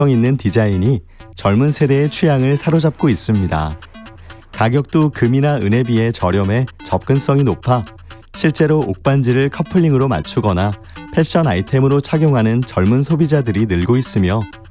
있는 디자인이 젊은 세대의 취향을 사로잡고 있습니다. 가격도 금이나 은에 비해 저렴해 접근성이 높아 실제로 옥반지를 커플링으로 맞추거나 패션 아이템으로 착용하는 젊은 소비자들이 늘고 있으며